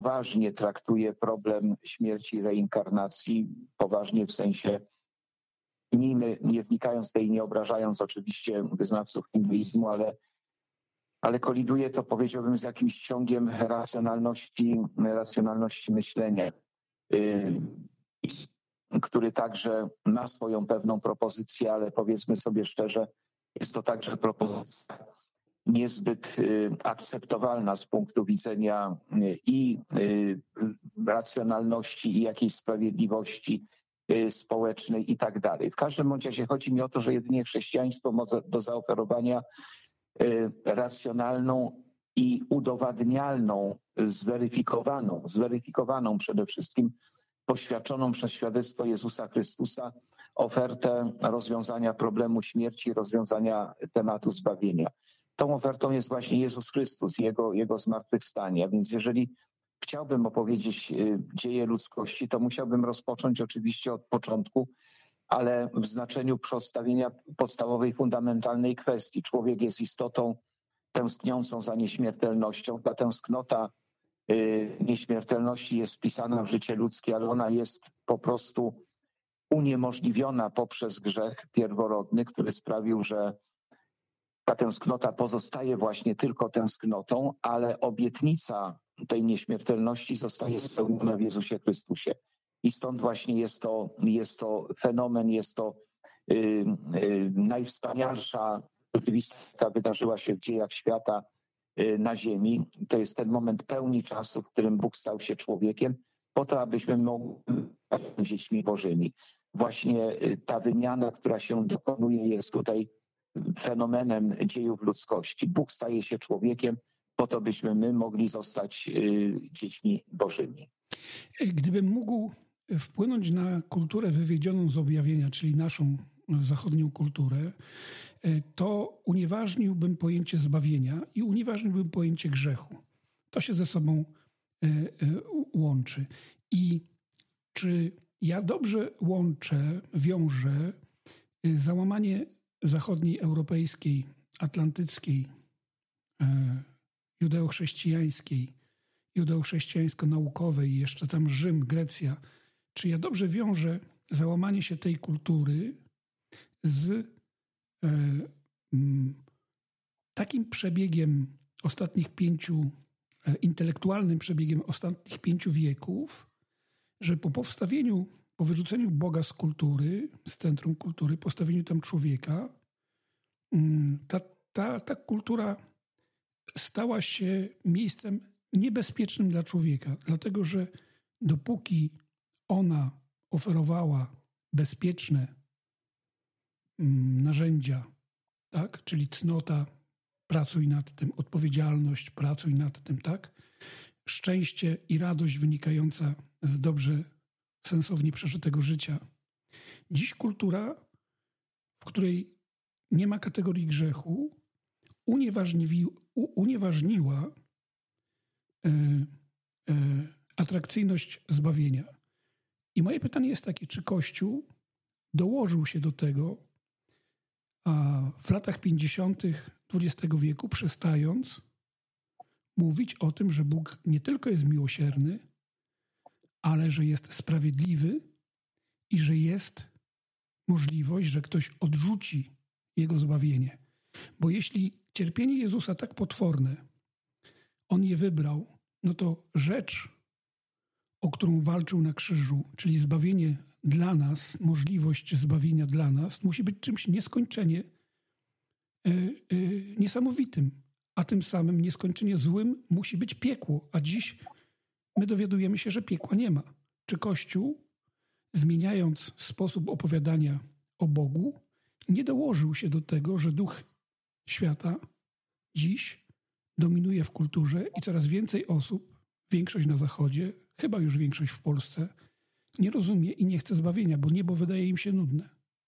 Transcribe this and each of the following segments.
poważnie traktuje problem śmierci i reinkarnacji, poważnie w sensie nie wnikając w to i nie obrażając oczywiście wyznawców hinduizmu, ale koliduje to, powiedziałbym, z jakimś ciągiem racjonalności myślenia, który także ma swoją pewną propozycję, ale powiedzmy sobie szczerze, jest to także propozycja niezbyt akceptowalna z punktu widzenia i racjonalności, i jakiejś sprawiedliwości społecznej i tak dalej. W każdym bądź razie chodzi mi o to, że jedynie chrześcijaństwo ma do zaoferowania racjonalną i udowadnialną, zweryfikowaną przede wszystkim, poświadczoną przez świadectwo Jezusa Chrystusa ofertę rozwiązania problemu śmierci, rozwiązania tematu zbawienia. Tą ofertą jest właśnie Jezus Chrystus, Jego zmartwychwstanie. A więc jeżeli chciałbym opowiedzieć dzieje ludzkości, to musiałbym rozpocząć oczywiście od początku, ale w znaczeniu przedstawienia podstawowej, fundamentalnej kwestii. Człowiek jest istotą tęskniącą za nieśmiertelnością. Ta tęsknota nieśmiertelności jest wpisana w życie ludzkie, ale ona jest po prostu uniemożliwiona poprzez grzech pierworodny, który sprawił, że ta tęsknota pozostaje właśnie tylko tęsknotą, ale obietnica tej nieśmiertelności zostaje spełniona w Jezusie Chrystusie. I stąd właśnie jest to fenomen, jest to najwspanialsza rzeczywistość, jaka wydarzyła się w dziejach świata na ziemi. To jest ten moment pełni czasu, w którym Bóg stał się człowiekiem, po to, abyśmy mogli być dziećmi Bożymi. Właśnie ta wymiana, która się dokonuje, jest tutaj fenomenem dziejów ludzkości. Bóg staje się człowiekiem po to, byśmy my mogli zostać dziećmi Bożymi. Gdybym mógł wpłynąć na kulturę wywiedzioną z objawienia, czyli naszą zachodnią kulturę, to unieważniłbym pojęcie zbawienia i unieważniłbym pojęcie grzechu. To się ze sobą łączy. I czy ja dobrze wiążę załamanie zachodniej, europejskiej, atlantyckiej, judeo-chrześcijańskiej, judeo-chrześcijańsko-naukowej i jeszcze tam Rzym, Grecja, czy ja dobrze wiążę załamanie się tej kultury z takim przebiegiem intelektualnym przebiegiem ostatnich 5 wieków, że po wyrzuceniu Boga z kultury, z centrum kultury, postawieniu tam człowieka, ta kultura stała się miejscem niebezpiecznym dla człowieka, dlatego że dopóki ona oferowała bezpieczne narzędzia, tak, czyli cnota, pracuj nad tym, odpowiedzialność, pracuj nad tym, tak, szczęście i radość wynikająca z dobrze, sensownie przeżytego życia. Dziś kultura, w której nie ma kategorii grzechu, unieważniła atrakcyjność zbawienia. I moje pytanie jest takie, czy Kościół dołożył się do tego, a w latach 50. XX wieku, przestając mówić o tym, że Bóg nie tylko jest miłosierny, ale że jest sprawiedliwy i że jest możliwość, że ktoś odrzuci Jego zbawienie. Bo jeśli cierpienie Jezusa tak potworne, On je wybrał, no to rzecz, o którą walczył na krzyżu, czyli zbawienie dla nas, możliwość zbawienia dla nas, musi być czymś nieskończenie niesamowitym, a tym samym nieskończenie złym musi być piekło, a dziś my dowiadujemy się, że piekła nie ma. Czy Kościół, zmieniając sposób opowiadania o Bogu, nie dołożył się do tego, że duch świata dziś dominuje w kulturze i coraz więcej osób, większość na Zachodzie, chyba już większość w Polsce, nie rozumie i nie chce zbawienia, bo niebo wydaje im się nudne.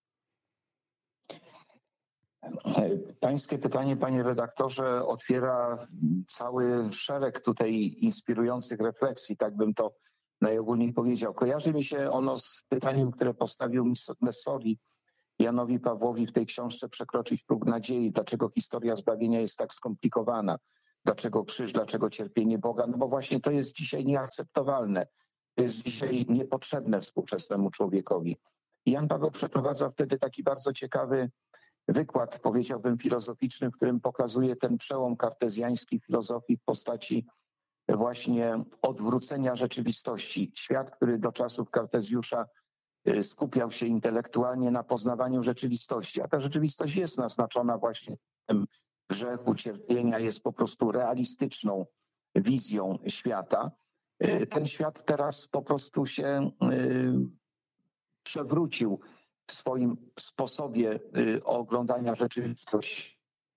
Pańskie pytanie, panie redaktorze, otwiera cały szereg tutaj inspirujących refleksji, tak bym to najogólniej powiedział. Kojarzy mi się ono z pytaniem, które postawił Messori Janowi Pawłowi w tej książce Przekroczyć próg nadziei. Dlaczego historia zbawienia jest tak skomplikowana? dlaczego krzyż, dlaczego cierpienie Boga, no bo właśnie to jest dzisiaj nieakceptowalne, to jest dzisiaj niepotrzebne współczesnemu człowiekowi. I Jan Paweł przeprowadza wtedy taki bardzo ciekawy wykład, powiedziałbym, filozoficzny, w którym pokazuje ten przełom kartezjański filozofii w postaci właśnie odwrócenia rzeczywistości. Świat, który do czasów Kartezjusza skupiał się intelektualnie na poznawaniu rzeczywistości, a ta rzeczywistość jest naznaczona właśnie tym grzechu, cierpienia, jest po prostu realistyczną wizją świata. Ten świat teraz po prostu się przewrócił w swoim sposobie oglądania rzeczywistości.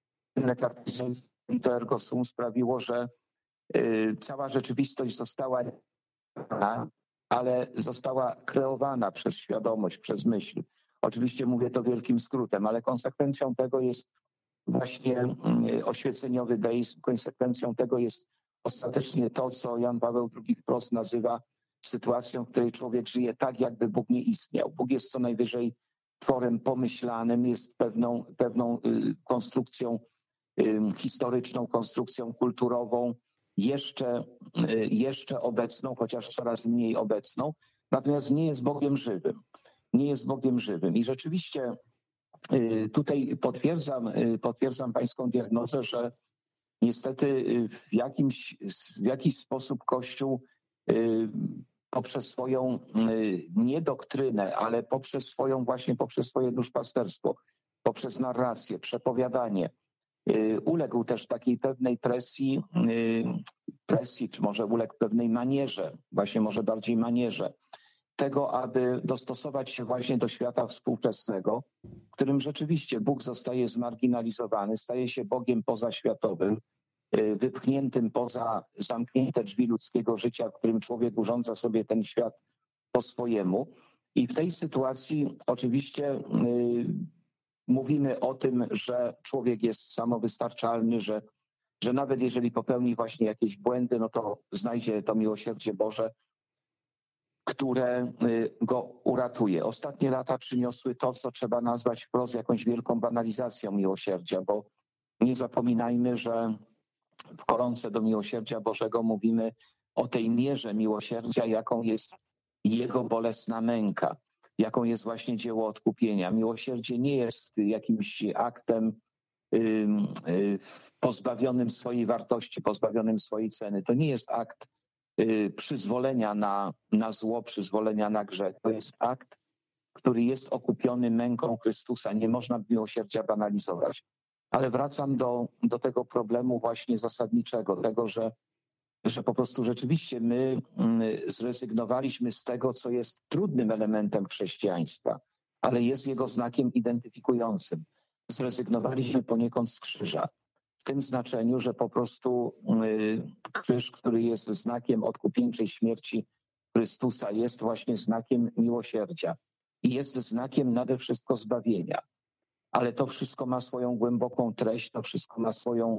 To ergo sum sprawiło, że cała rzeczywistość została, ale została kreowana przez świadomość, przez myśl. Oczywiście mówię to wielkim skrótem, ale konsekwencją tego jest właśnie oświeceniowy deizm. Konsekwencją tego jest ostatecznie to, co Jan Paweł II wprost nazywa sytuacją, w której człowiek żyje tak, jakby Bóg nie istniał. Bóg jest co najwyżej tworem pomyślanym, jest pewną konstrukcją historyczną, konstrukcją kulturową, jeszcze obecną, chociaż coraz mniej obecną, natomiast nie jest Bogiem żywym. Nie jest Bogiem żywym. I rzeczywiście tutaj potwierdzam pańską diagnozę, że niestety w jakiś sposób Kościół poprzez swoją nie doktrynę, ale poprzez swoje duszpasterstwo, poprzez narrację, przepowiadanie, uległ też takiej pewnej presji, czy może uległ pewnej manierze, właśnie może bardziej manierze, tego, aby dostosować się właśnie do świata współczesnego, w którym rzeczywiście Bóg zostaje zmarginalizowany, staje się Bogiem pozaświatowym, wypchniętym poza zamknięte drzwi ludzkiego życia, w którym człowiek urządza sobie ten świat po swojemu. I w tej sytuacji oczywiście mówimy o tym, że człowiek jest samowystarczalny, że nawet jeżeli popełni właśnie jakieś błędy, no to znajdzie to miłosierdzie Boże, które go uratuje. Ostatnie lata przyniosły to, co trzeba nazwać wprost jakąś wielką banalizacją miłosierdzia, bo nie zapominajmy, że w koronce do miłosierdzia Bożego mówimy o tej mierze miłosierdzia, jaką jest Jego bolesna męka, jaką jest właśnie dzieło odkupienia. Miłosierdzie nie jest jakimś aktem pozbawionym swojej wartości, pozbawionym swojej ceny. To nie jest akt przyzwolenia na zło, przyzwolenia na grzech. To jest akt, który jest okupiony męką Chrystusa. Nie można miłosierdzia banalizować. Ale wracam do tego problemu właśnie zasadniczego, tego, że po prostu rzeczywiście my zrezygnowaliśmy z tego, co jest trudnym elementem chrześcijaństwa, ale jest jego znakiem identyfikującym. Zrezygnowaliśmy poniekąd z krzyża. W tym znaczeniu, że po prostu krzyż, który jest znakiem odkupieńczej śmierci Chrystusa, jest właśnie znakiem miłosierdzia i jest znakiem nade wszystko zbawienia. Ale to wszystko ma swoją głęboką treść, to wszystko ma swoją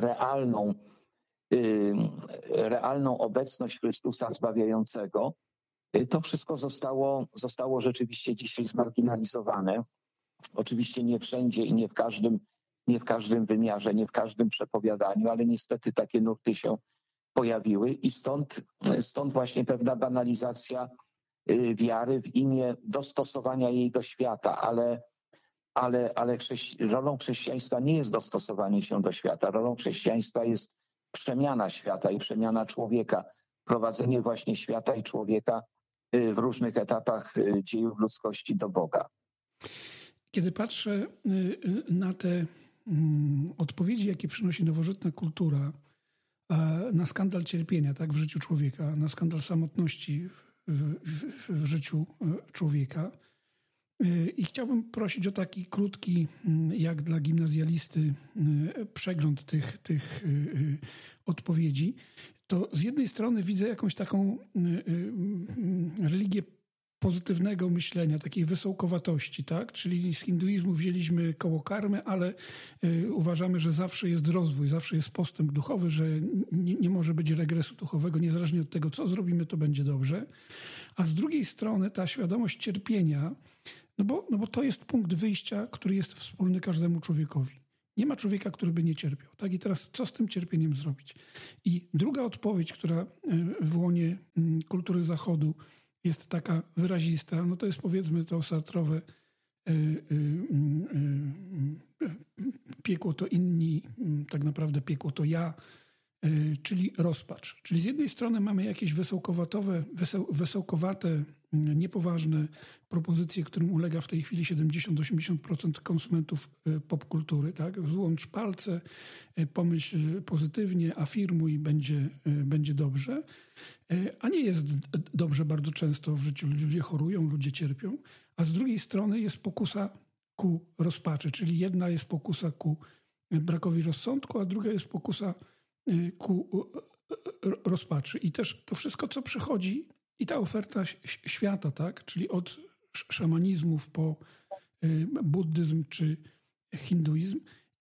realną obecność Chrystusa zbawiającego. To wszystko zostało rzeczywiście dzisiaj zmarginalizowane. Oczywiście nie wszędzie i nie w każdym wymiarze, nie w każdym przepowiadaniu, ale niestety takie nurty się pojawiły i stąd właśnie pewna banalizacja wiary w imię dostosowania jej do świata, ale rolą chrześcijaństwa nie jest dostosowanie się do świata. Rolą chrześcijaństwa jest przemiana świata i przemiana człowieka, prowadzenie właśnie świata i człowieka w różnych etapach dziejów ludzkości do Boga. Kiedy patrzę na te odpowiedzi, jakie przynosi nowożytna kultura na skandal cierpienia, tak, w życiu człowieka, na skandal samotności w życiu człowieka, i chciałbym prosić o taki krótki, jak dla gimnazjalisty, przegląd tych odpowiedzi. To z jednej strony widzę jakąś taką religię pozytywnego myślenia, takiej wysołkowatości, tak? Czyli z hinduizmu wzięliśmy koło karmy, ale uważamy, że zawsze jest rozwój, zawsze jest postęp duchowy, że nie może być regresu duchowego, niezależnie od tego, co zrobimy, to będzie dobrze. A z drugiej strony ta świadomość cierpienia, no bo to jest punkt wyjścia, który jest wspólny każdemu człowiekowi. Nie ma człowieka, który by nie cierpiał. Tak? I teraz co z tym cierpieniem zrobić? I druga odpowiedź, która w łonie kultury Zachodu jest taka wyrazista, no to jest powiedzmy to sartrowe piekło to inni, tak naprawdę piekło to ja, czyli rozpacz. Czyli z jednej strony mamy jakieś wesołkowate, niepoważne propozycje, którym ulega w tej chwili 70-80% konsumentów popkultury. Tak? Złącz palce, pomyśl pozytywnie, afirmuj, będzie dobrze. A nie jest dobrze bardzo często w życiu. Ludzie chorują, ludzie cierpią. A z drugiej strony jest pokusa ku rozpaczy, czyli jedna jest pokusa ku brakowi rozsądku, a druga jest pokusa ku rozpaczy. I też to wszystko, co przychodzi i ta oferta świata, tak? Czyli od szamanizmów po buddyzm czy hinduizm.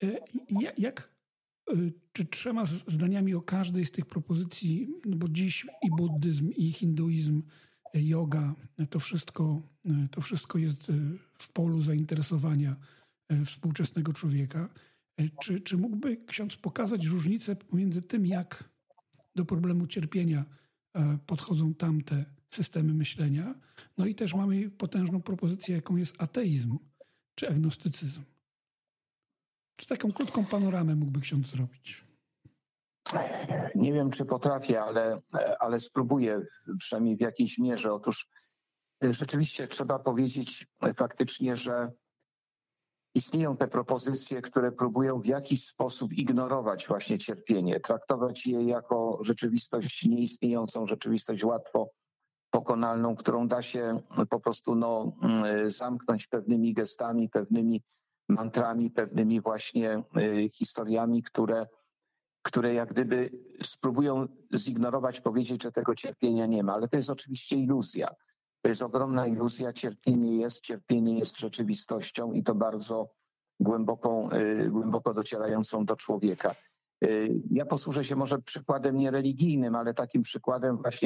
Czy 3 zdaniami o każdej z tych propozycji, no bo dziś i buddyzm, i hinduizm, yoga, to wszystko jest w polu zainteresowania współczesnego człowieka. Czy mógłby ksiądz pokazać różnicę pomiędzy tym, jak do problemu cierpienia podchodzą tamte systemy myślenia? No i też mamy potężną propozycję, jaką jest ateizm czy agnostycyzm. Czy taką krótką panoramę mógłby ksiądz zrobić? Nie wiem, czy potrafię, ale spróbuję przynajmniej w jakiejś mierze. Otóż rzeczywiście trzeba powiedzieć faktycznie, że istnieją te propozycje, które próbują w jakiś sposób ignorować właśnie cierpienie, traktować je jako rzeczywistość nieistniejącą, rzeczywistość łatwo pokonalną, którą da się po prostu zamknąć pewnymi gestami, pewnymi mantrami, pewnymi właśnie historiami, które jak gdyby spróbują zignorować, powiedzieć, że tego cierpienia nie ma. Ale to jest oczywiście iluzja. To jest ogromna iluzja. Cierpienie jest rzeczywistością i to bardzo głęboko docierającą do człowieka. Ja posłużę się może przykładem niereligijnym, ale takim przykładem właśnie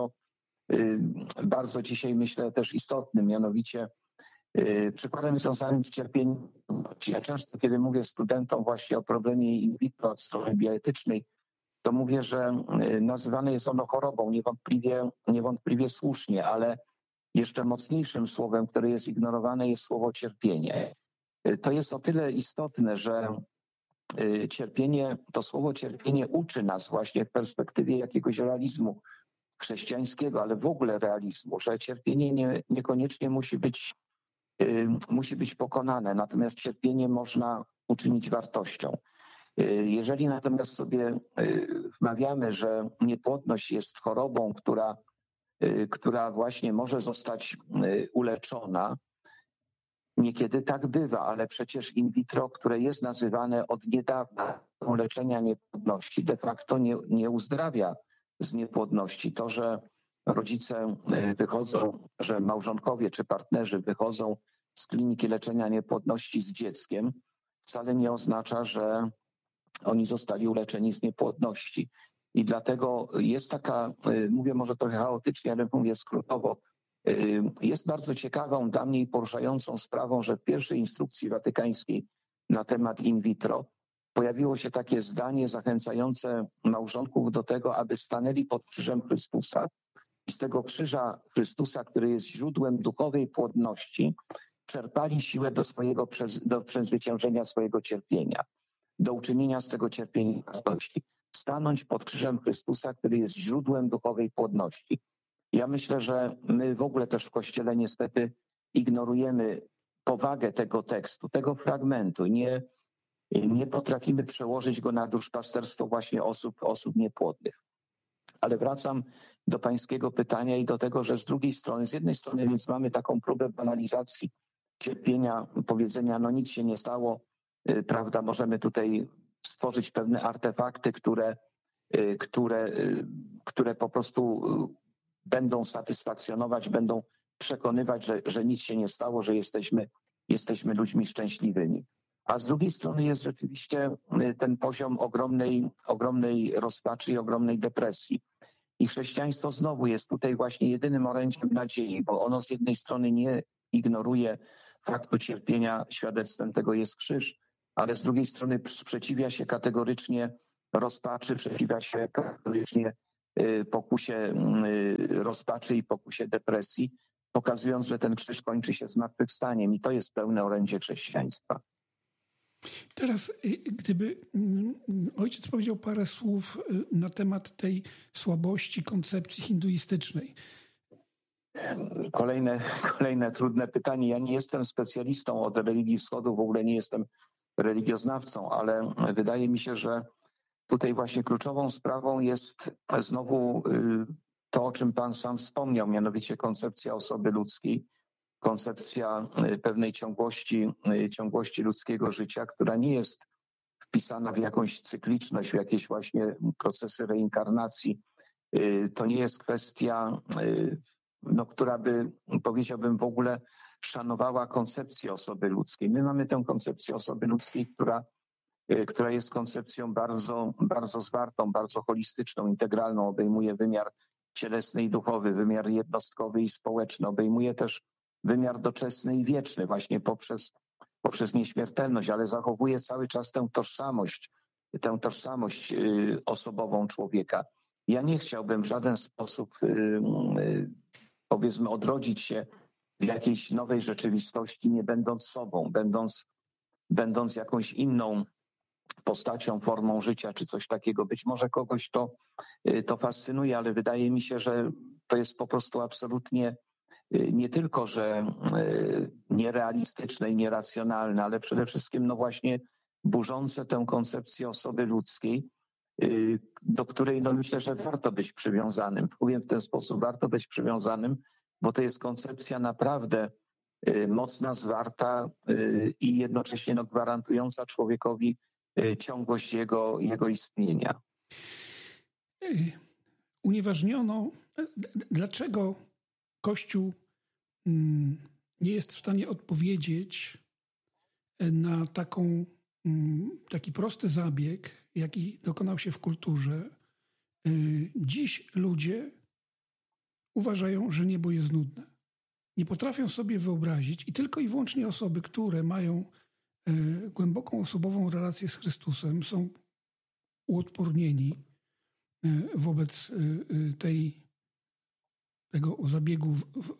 bardzo dzisiaj myślę też istotnym, mianowicie przykładem związanym z cierpieniem. Ja często, kiedy mówię studentom właśnie o problemie in vitro od strony bioetycznej, to mówię, że nazywane jest ono chorobą, niewątpliwie słusznie, ale jeszcze mocniejszym słowem, które jest ignorowane, jest słowo cierpienie. To jest o tyle istotne, że to słowo cierpienie uczy nas właśnie w perspektywie jakiegoś realizmu chrześcijańskiego, ale w ogóle realizmu, że cierpienie niekoniecznie musi być pokonane, natomiast cierpienie można uczynić wartością. Jeżeli natomiast sobie wmawiamy, że niepłodność jest chorobą, która właśnie może zostać uleczona, niekiedy tak bywa, ale przecież in vitro, które jest nazywane od niedawna leczenia niepłodności, de facto nie uzdrawia z niepłodności. To, że rodzice wychodzą, że małżonkowie czy partnerzy wychodzą z kliniki leczenia niepłodności z dzieckiem, wcale nie oznacza, że oni zostali uleczeni z niepłodności. I dlatego jest taka, mówię może trochę chaotycznie, ale mówię skrótowo, jest bardzo ciekawą dla mnie i poruszającą sprawą, że w pierwszej instrukcji watykańskiej na temat in vitro pojawiło się takie zdanie zachęcające małżonków do tego, aby stanęli pod krzyżem Chrystusa i z tego krzyża Chrystusa, który jest źródłem duchowej płodności, czerpali siłę do przezwyciężenia swojego cierpienia, do uczynienia z tego cierpienia radości. Stanąć pod krzyżem Chrystusa, który jest źródłem duchowej płodności. Ja myślę, że my w ogóle też w Kościele niestety ignorujemy powagę tego tekstu, tego fragmentu. Nie potrafimy przełożyć go na duszpasterstwo właśnie osób niepłodnych. Ale wracam do pańskiego pytania i do tego, że z jednej strony więc mamy taką próbę banalizacji cierpienia, powiedzenia, nic się nie stało, prawda, możemy tutaj stworzyć pewne artefakty, które po prostu będą satysfakcjonować, będą przekonywać, że nic się nie stało, że jesteśmy ludźmi szczęśliwymi. A z drugiej strony jest rzeczywiście ten poziom ogromnej rozpaczy i ogromnej depresji. I chrześcijaństwo znowu jest tutaj właśnie jedynym orędziem nadziei, bo ono z jednej strony nie ignoruje faktu cierpienia, świadectwem tego jest krzyż, ale z drugiej strony sprzeciwia się kategorycznie rozpaczy, sprzeciwia się kategorycznie pokusie rozpaczy i pokusie depresji, pokazując, że ten krzyż kończy się zmartwychwstaniem i to jest pełne orędzie chrześcijaństwa. Teraz, gdyby ojciec powiedział parę słów na temat tej słabości koncepcji hinduistycznej. Kolejne trudne pytanie. Ja nie jestem specjalistą od religii wschodu, w ogóle nie jestem religioznawcą, ale wydaje mi się, że tutaj właśnie kluczową sprawą jest znowu to, o czym Pan sam wspomniał, mianowicie koncepcja osoby ludzkiej, koncepcja pewnej ciągłości ludzkiego życia, która nie jest wpisana w jakąś cykliczność, w jakieś właśnie procesy reinkarnacji. To nie jest kwestia, która by, powiedziałbym, w ogóle szanowała koncepcję osoby ludzkiej. My mamy tę koncepcję osoby ludzkiej, która jest koncepcją bardzo, bardzo zwartą, bardzo holistyczną, integralną, obejmuje wymiar cielesny i duchowy, wymiar jednostkowy i społeczny, obejmuje też wymiar doczesny i wieczny właśnie poprzez nieśmiertelność, ale zachowuje cały czas tę tożsamość osobową człowieka. Ja nie chciałbym w żaden sposób, powiedzmy, odrodzić się w jakiejś nowej rzeczywistości, nie będąc sobą, będąc jakąś inną postacią, formą życia czy coś takiego. Być może kogoś to fascynuje, ale wydaje mi się, że to jest po prostu absolutnie nie tylko, że nierealistyczne i nieracjonalne, ale przede wszystkim no właśnie burzące tę koncepcję osoby ludzkiej, do której no myślę, że warto być przywiązanym. Powiem w ten sposób, warto być przywiązanym, bo to jest koncepcja naprawdę mocna, zwarta i jednocześnie no gwarantująca człowiekowi ciągłość jego istnienia. Unieważniono, dlaczego Kościół nie jest w stanie odpowiedzieć na taki prosty zabieg, jaki dokonał się w kulturze. Dziś ludzie uważają, że niebo jest nudne. Nie potrafią sobie wyobrazić i tylko i wyłącznie osoby, które mają głęboką osobową relację z Chrystusem, są uodpornieni wobec tego zabiegu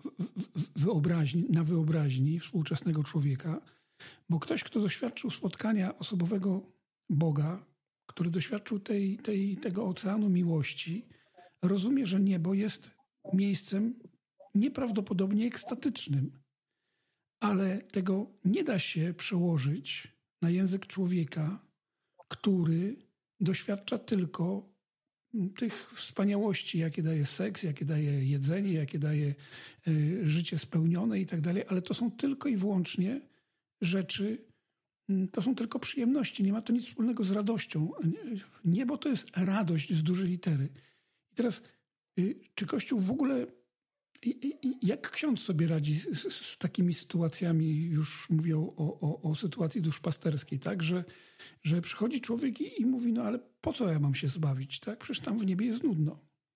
na wyobraźni współczesnego człowieka, bo ktoś, kto doświadczył spotkania osobowego Boga, który doświadczył tego oceanu miłości, rozumie, że niebo jest miejscem nieprawdopodobnie ekstatycznym, ale tego nie da się przełożyć na język człowieka, który doświadcza tylko tych wspaniałości, jakie daje seks, jakie daje jedzenie, jakie daje życie spełnione i tak dalej, ale to są tylko i wyłącznie rzeczy, to są tylko przyjemności, nie ma to nic wspólnego z radością. Niebo to jest radość z dużej litery. I teraz, czy Kościół w ogóle, jak ksiądz sobie radzi z takimi sytuacjami, już mówię o sytuacji duszpasterskiej, tak, że przychodzi człowiek i mówi, no ale po co ja mam się zbawić, tak, przecież tam w niebie jest nudno.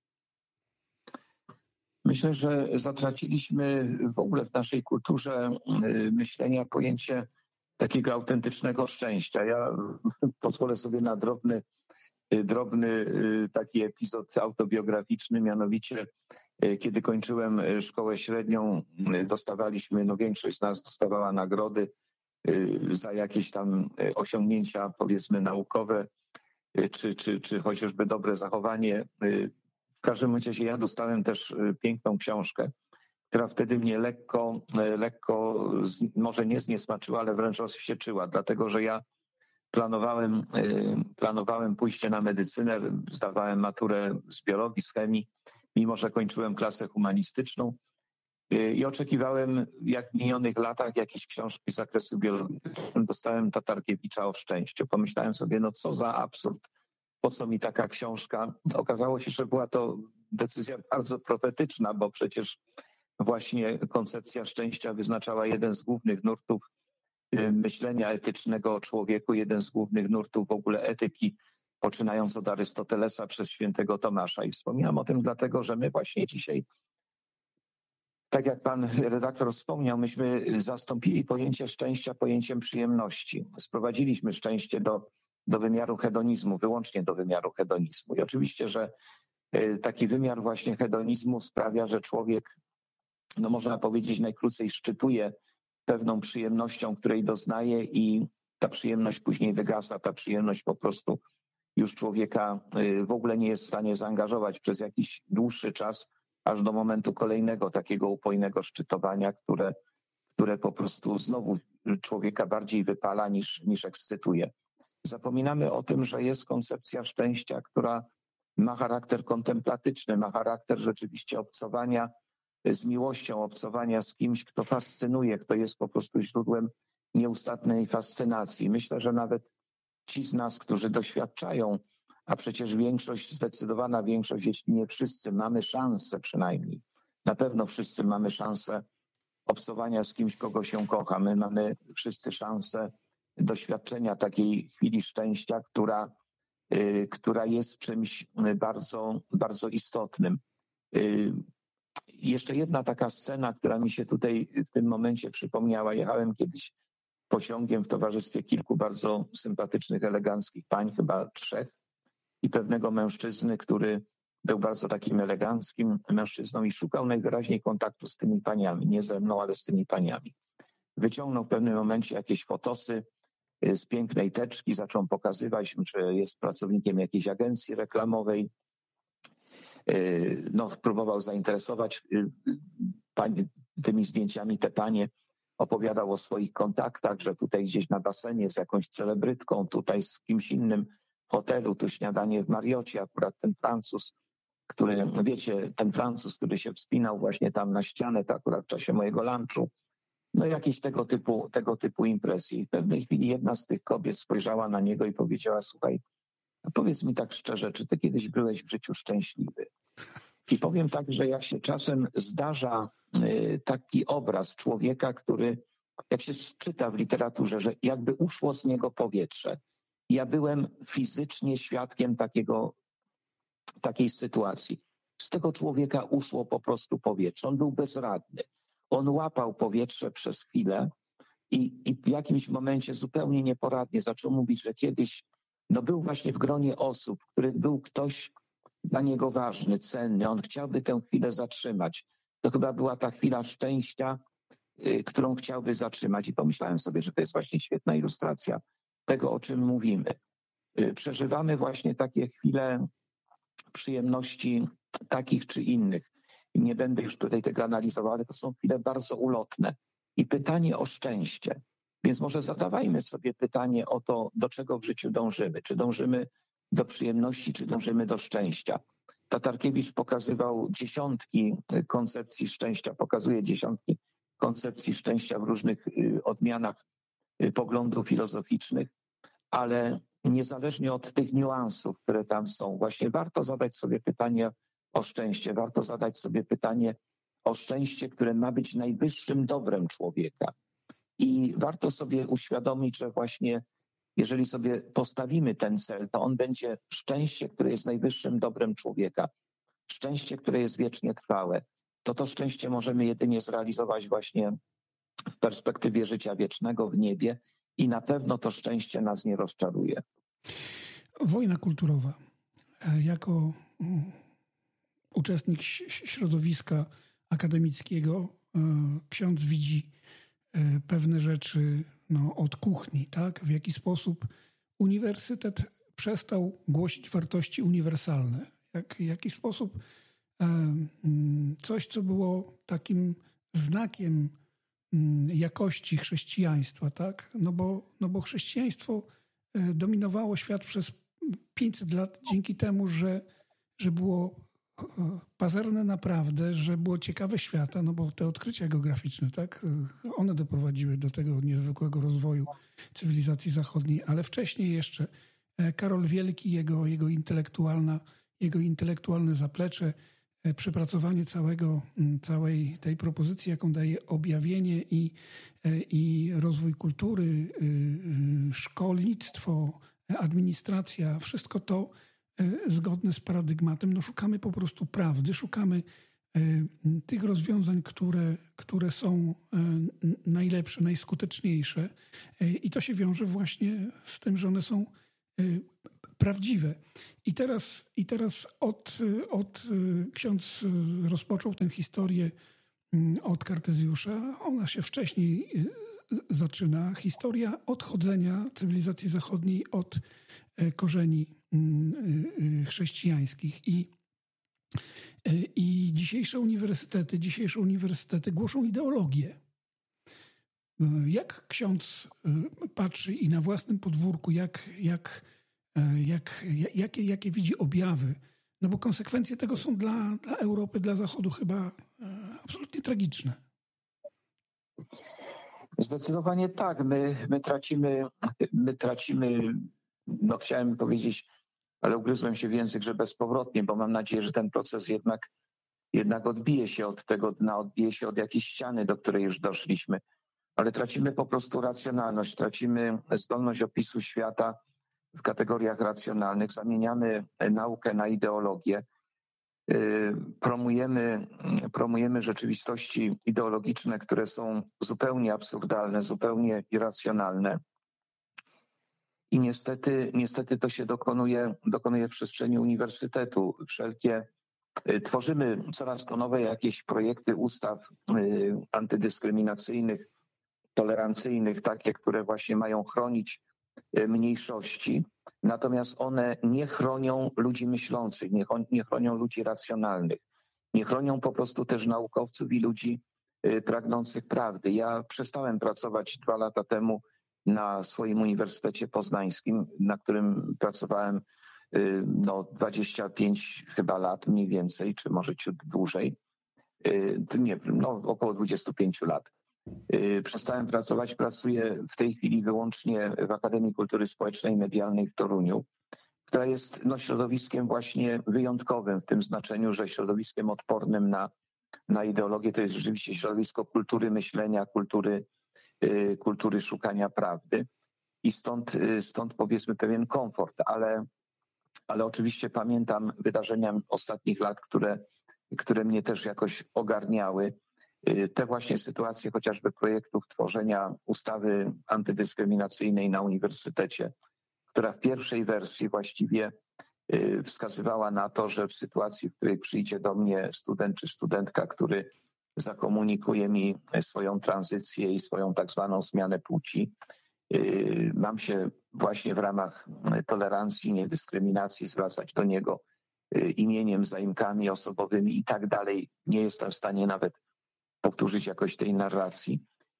Myślę, że zatraciliśmy w ogóle w naszej kulturze myślenia pojęcie takiego autentycznego szczęścia. Ja pozwolę sobie na drobny taki epizod autobiograficzny, mianowicie kiedy kończyłem szkołę średnią, dostawaliśmy, no większość z nas dostawała nagrody za jakieś tam osiągnięcia, powiedzmy, naukowe, czy chociażby dobre zachowanie. W każdym razie ja dostałem też piękną książkę, która wtedy mnie lekko może nie zniesmaczyła, ale wręcz rozwścieczyła, dlatego że ja planowałem pójście na medycynę, zdawałem maturę z biologii, z chemii, mimo że kończyłem klasę humanistyczną i oczekiwałem, jak w minionych latach, jakieś książki z zakresu biologii. Dostałem Tatarkiewicza o szczęściu. Pomyślałem sobie, no co za absurd, po co mi taka książka? Okazało się, że była to decyzja bardzo profetyczna, bo przecież właśnie koncepcja szczęścia wyznaczała jeden z głównych nurtów myślenia etycznego o człowieku, jeden z głównych nurtów w ogóle etyki, poczynając od Arystotelesa przez świętego Tomasza. I wspominam o tym dlatego, że my właśnie dzisiaj Tak jak pan redaktor wspomniał, myśmy zastąpili pojęcie szczęścia pojęciem przyjemności. Sprowadziliśmy szczęście do wymiaru hedonizmu, wyłącznie do wymiaru hedonizmu. I oczywiście, że taki wymiar właśnie hedonizmu sprawia, że człowiek, no można powiedzieć najkrócej, szczytuje pewną przyjemnością, której doznaje i ta przyjemność później wygasa, ta przyjemność po prostu już człowieka w ogóle nie jest w stanie zaangażować przez jakiś dłuższy czas, aż do momentu kolejnego takiego upojnego szczytowania, które po prostu znowu człowieka bardziej wypala niż ekscytuje. Zapominamy o tym, że jest koncepcja szczęścia, która ma charakter kontemplatyczny, ma charakter rzeczywiście obcowania z miłością, obcowania z kimś, kto fascynuje, kto jest po prostu źródłem nieustannej fascynacji. Myślę, że nawet ci z nas, którzy doświadczają, a przecież zdecydowana większość, jeśli nie wszyscy, mamy szansę przynajmniej, na pewno wszyscy mamy szansę obcowania z kimś, kogo się kocha. My mamy wszyscy szansę doświadczenia takiej chwili szczęścia, która jest czymś bardzo, bardzo istotnym. Jeszcze jedna taka scena, która mi się tutaj w tym momencie przypomniała. Jechałem kiedyś pociągiem w towarzystwie kilku bardzo sympatycznych, eleganckich pań, chyba 3, i pewnego mężczyzny, który był bardzo takim eleganckim mężczyzną i szukał najwyraźniej kontaktu z tymi paniami, nie ze mną, ale z tymi paniami. Wyciągnął w pewnym momencie jakieś fotosy z pięknej teczki, zaczął pokazywać, czy jest pracownikiem jakiejś agencji reklamowej. No, próbował zainteresować tymi zdjęciami te panie. Opowiadał o swoich kontaktach, że tutaj gdzieś na basenie z jakąś celebrytką, tutaj z kimś innym w hotelu, tu śniadanie w Mariocie, akurat ten Francuz, ten Francuz, który się wspinał właśnie tam na ścianę, to akurat w czasie mojego lunchu. No jakieś tego typu impresje. W pewnej chwili jedna z tych kobiet spojrzała na niego i powiedziała: słuchaj, powiedz mi tak szczerze, czy ty kiedyś byłeś w życiu szczęśliwy? I powiem tak, że jak się czasem zdarza taki obraz człowieka, który, jak się czyta w literaturze, że jakby uszło z niego powietrze. Ja byłem fizycznie świadkiem takiej sytuacji. Z tego człowieka uszło po prostu powietrze. On był bezradny. On łapał powietrze przez chwilę i w jakimś momencie zupełnie nieporadnie zaczął mówić, że kiedyś był właśnie w gronie osób, w których był ktoś dla niego ważny, cenny. On chciałby tę chwilę zatrzymać. To chyba była ta chwila szczęścia, którą chciałby zatrzymać. I pomyślałem sobie, że to jest właśnie świetna ilustracja tego, o czym mówimy. Przeżywamy właśnie takie chwile przyjemności takich czy innych. I nie będę już tutaj tego analizował, ale to są chwile bardzo ulotne. I pytanie o szczęście. Więc może zadawajmy sobie pytanie o to, do czego w życiu dążymy. Czy dążymy do przyjemności, czy dążymy do szczęścia. Tatarkiewicz pokazywał dziesiątki koncepcji szczęścia, pokazuje dziesiątki koncepcji szczęścia w różnych odmianach poglądów filozoficznych, ale niezależnie od tych niuansów, które tam są, właśnie warto zadać sobie pytanie o szczęście, warto zadać sobie pytanie o szczęście, które ma być najwyższym dobrem człowieka. I warto sobie uświadomić, że właśnie jeżeli sobie postawimy ten cel, to on będzie szczęście, które jest najwyższym dobrem człowieka. Szczęście, które jest wiecznie trwałe. To szczęście możemy jedynie zrealizować właśnie w perspektywie życia wiecznego w niebie i na pewno to szczęście nas nie rozczaruje. Wojna kulturowa. Jako uczestnik środowiska akademickiego ksiądz widzi pewne rzeczy od kuchni, tak? W jaki sposób uniwersytet przestał głosić wartości uniwersalne. W jaki sposób coś, co było takim znakiem jakości chrześcijaństwa, tak? No bo chrześcijaństwo dominowało świat przez 500 lat dzięki temu, że było pazerne naprawdę, że było ciekawe świata, no bo te odkrycia geograficzne, tak, one doprowadziły do tego niezwykłego rozwoju cywilizacji zachodniej, ale wcześniej jeszcze Karol Wielki, jego intelektualne zaplecze, przepracowanie całej tej propozycji, jaką daje objawienie i rozwój kultury, szkolnictwo, administracja, wszystko to zgodne z paradygmatem. Szukamy po prostu prawdy, szukamy tych rozwiązań, które są najlepsze, najskuteczniejsze. I to się wiąże właśnie z tym, że one są prawdziwe. I teraz ksiądz rozpoczął tę historię od Kartezjusza. Ona się wcześniej zaczyna. Historia odchodzenia cywilizacji zachodniej od korzeni chrześcijańskich. I dzisiejsze uniwersytety głoszą ideologię. Jak ksiądz patrzy i na własnym podwórku, jakie widzi objawy? No bo konsekwencje tego są dla Europy, dla Zachodu chyba absolutnie tragiczne. Zdecydowanie tak. My tracimy, no chciałem powiedzieć, ale ugryzłem się w język, że bezpowrotnie, bo mam nadzieję, że ten proces jednak odbije się od tego dna, odbije się od jakiejś ściany, do której już doszliśmy. Ale tracimy po prostu racjonalność, tracimy zdolność opisu świata w kategoriach racjonalnych, zamieniamy naukę na ideologię, promujemy rzeczywistości ideologiczne, które są zupełnie absurdalne, zupełnie irracjonalne. I niestety to się dokonuje w przestrzeni uniwersytetu. Tworzymy coraz to nowe jakieś projekty ustaw antydyskryminacyjnych, tolerancyjnych, takie, które właśnie mają chronić mniejszości, natomiast one nie chronią ludzi myślących, nie chronią ludzi racjonalnych, nie chronią po prostu też naukowców i ludzi pragnących prawdy. Ja przestałem pracować 2 lata temu na swoim Uniwersytecie Poznańskim, na którym pracowałem 25 chyba lat mniej więcej, czy może ciut dłużej, około 25 lat. Przestałem pracować, pracuję w tej chwili wyłącznie w Akademii Kultury Społecznej i Medialnej w Toruniu, która jest środowiskiem właśnie wyjątkowym w tym znaczeniu, że środowiskiem odpornym na ideologię. To jest rzeczywiście środowisko kultury myślenia, kultury szukania prawdy i stąd powiedzmy pewien komfort, ale oczywiście pamiętam wydarzenia ostatnich lat, które mnie też jakoś ogarniały. Te właśnie sytuacje chociażby projektów tworzenia ustawy antydyskryminacyjnej na uniwersytecie, która w pierwszej wersji właściwie wskazywała na to, że w sytuacji, w której przyjdzie do mnie student czy studentka, który zakomunikuje mi swoją tranzycję i swoją tak zwaną zmianę płci, mam się właśnie w ramach tolerancji, niedyskryminacji zwracać do niego imieniem, zaimkami osobowymi i tak dalej. Nie jestem w stanie nawet powtórzyć jakoś tej narracji.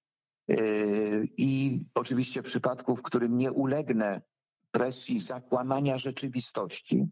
I oczywiście w przypadku, w którym nie ulegnę presji zakłamania rzeczywistości,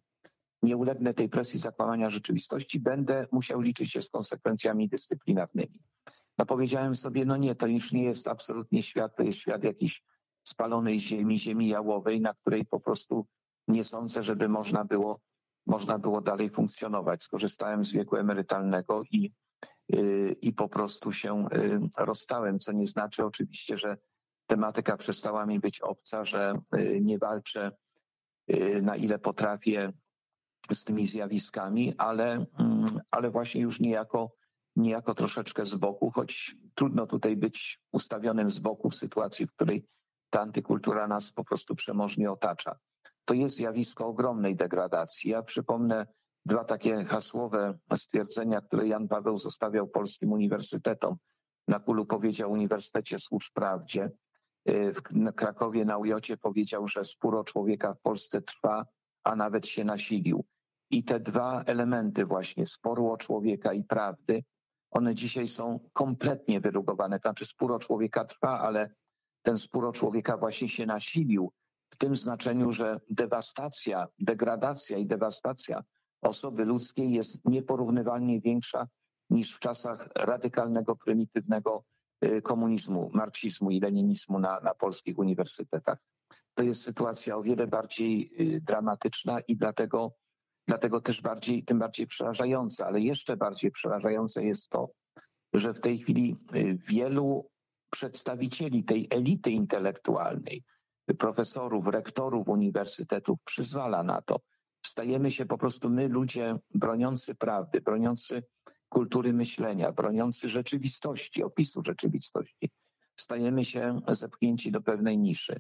będę musiał liczyć się z konsekwencjami dyscyplinarnymi. No powiedziałem sobie, nie, to już nie jest absolutnie świat, to jest świat jakiejś spalonej ziemi jałowej, na której po prostu nie sądzę, żeby można było dalej funkcjonować. Skorzystałem z wieku emerytalnego i po prostu się rozstałem, co nie znaczy oczywiście, że tematyka przestała mi być obca, że nie walczę na ile potrafię z tymi zjawiskami, ale właśnie już niejako troszeczkę z boku, choć trudno tutaj być ustawionym z boku w sytuacji, w której ta antykultura nas po prostu przemożnie otacza. To jest zjawisko ogromnej degradacji. Ja przypomnę 2 takie hasłowe stwierdzenia, które Jan Paweł zostawiał polskim uniwersytetom. Na Kulu powiedział: Uniwersytecie, służ prawdzie. W Krakowie na UJ powiedział, że spór człowieka w Polsce trwa, a nawet się nasilił. I te 2 elementy właśnie, sporu o człowieka i prawdy, one dzisiaj są kompletnie wyrugowane. To znaczy spór o człowieka trwa, ale ten spór o człowieka właśnie się nasilił w tym znaczeniu, że degradacja i dewastacja osoby ludzkiej jest nieporównywalnie większa niż w czasach radykalnego, prymitywnego komunizmu, marksizmu i leninizmu na polskich uniwersytetach. To jest sytuacja o wiele bardziej dramatyczna i dlatego też tym bardziej przerażająca. Ale jeszcze bardziej przerażające jest to, że w tej chwili wielu przedstawicieli tej elity intelektualnej, profesorów, rektorów uniwersytetów przyzwala na to. Stajemy się po prostu my, ludzie broniący prawdy, broniący kultury myślenia, broniący rzeczywistości, opisu rzeczywistości, stajemy się zepchnięci do pewnej niszy.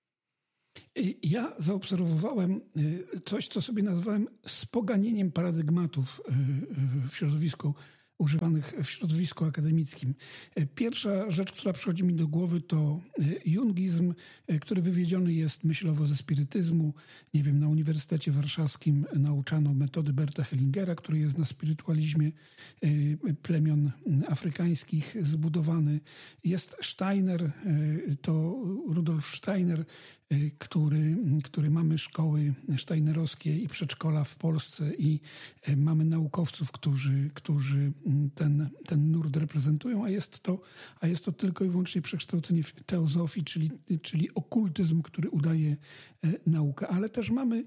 Ja zaobserwowałem coś, co sobie nazwałem spoganieniem paradygmatów w środowisku używanych w środowisku akademickim. Pierwsza rzecz, która przychodzi mi do głowy, to jungizm, który wywiedziony jest myślowo ze spirytyzmu. Nie wiem, na Uniwersytecie Warszawskim nauczano metody Berta Hellingera, który jest na spirytualizmie plemion afrykańskich zbudowany. Jest Steiner, to Rudolf Steiner, który mamy szkoły steinerowskie i przedszkola w Polsce i mamy naukowców, którzy ten nurt reprezentują, a jest to tylko i wyłącznie przekształcenie w teozofii, czyli okultyzm, który udaje naukę. Ale też mamy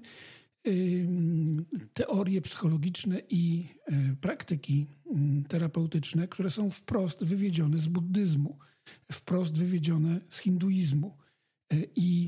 teorie psychologiczne i praktyki terapeutyczne, które są wprost wywiedzione z buddyzmu, wprost wywiedzione z hinduizmu. I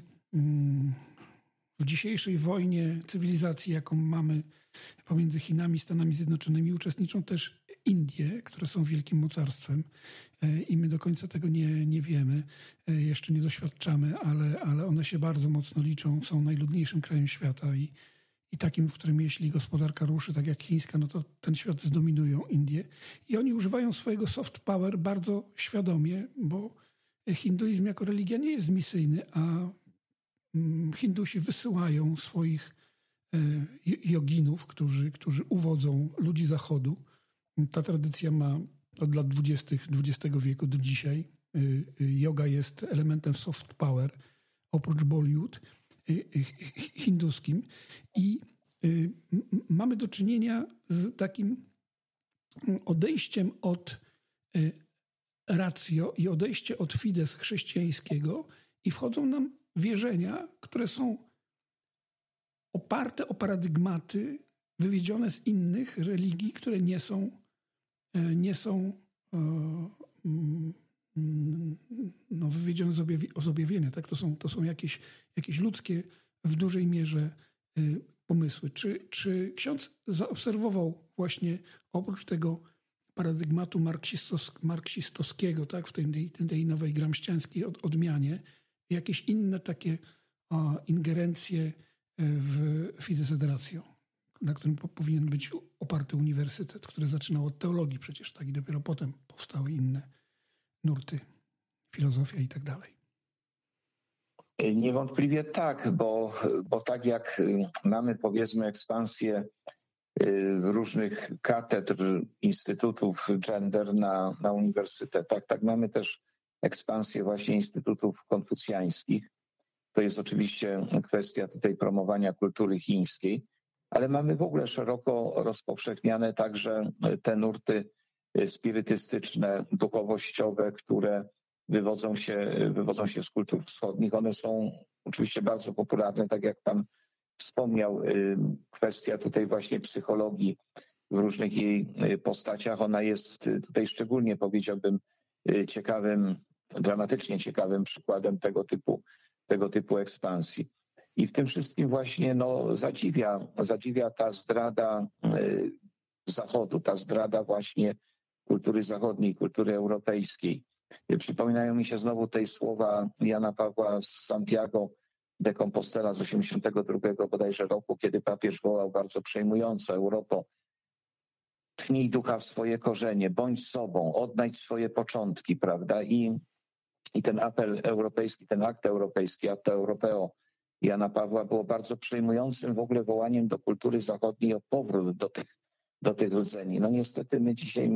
w dzisiejszej wojnie cywilizacji, jaką mamy pomiędzy Chinami i Stanami Zjednoczonymi, uczestniczą też Indie, które są wielkim mocarstwem i my do końca tego nie wiemy, jeszcze nie doświadczamy, ale one się bardzo mocno liczą, są najludniejszym krajem świata i takim, w którym jeśli gospodarka ruszy, tak jak chińska, no to ten świat zdominują Indie. I oni używają swojego soft power bardzo świadomie, bo hinduizm jako religia nie jest misyjny, a Hindusi wysyłają swoich joginów, którzy uwodzą ludzi Zachodu. Ta tradycja ma od lat 20. XX wieku do dzisiaj. Yoga jest elementem soft power, oprócz Bollywood hinduskim. I mamy do czynienia z takim odejściem od ratio i odejście od fides chrześcijańskiego i wchodzą nam wierzenia, które są oparte o paradygmaty wywiedzione z innych religii, które nie są wywiedzione z objawienia. Tak? To są jakieś ludzkie w dużej mierze pomysły. Czy ksiądz zaobserwował właśnie oprócz tego paradygmatu marksistowskiego, tak, w tej nowej gramsciańskiej odmianie, jakieś inne takie ingerencje w Fides et Ratio, na którym powinien być oparty uniwersytet, który zaczynał od teologii przecież, tak, i dopiero potem powstały inne nurty, filozofia i tak dalej. Niewątpliwie tak, bo tak jak mamy, powiedzmy, ekspansję różnych katedr, instytutów gender na uniwersytetach, tak mamy też ekspansję właśnie instytutów konfucjańskich. To jest oczywiście kwestia tutaj promowania kultury chińskiej, ale mamy w ogóle szeroko rozpowszechniane także te nurty spirytystyczne, duchowościowe, które wywodzą się z kultur wschodnich. One są oczywiście bardzo popularne, tak jak pan wspomniał, kwestia tutaj właśnie psychologii w różnych jej postaciach. Ona jest tutaj szczególnie, powiedziałbym, dramatycznie ciekawym przykładem tego typu ekspansji. I w tym wszystkim właśnie zadziwia ta zdrada Zachodu, ta zdrada właśnie kultury zachodniej, kultury europejskiej. Przypominają mi się znowu tej słowa Jana Pawła z Santiago de Compostela z 82 bodajże roku, kiedy papież wołał bardzo przejmująco: Europo, tchnij ducha w swoje korzenie, bądź sobą, odnajdź swoje początki, prawda? I ten apel europejski, ten akt europejski, Acta Europeo Jana Pawła było bardzo przejmującym w ogóle wołaniem do kultury zachodniej o powrót do tych rdzeni. No niestety my dzisiaj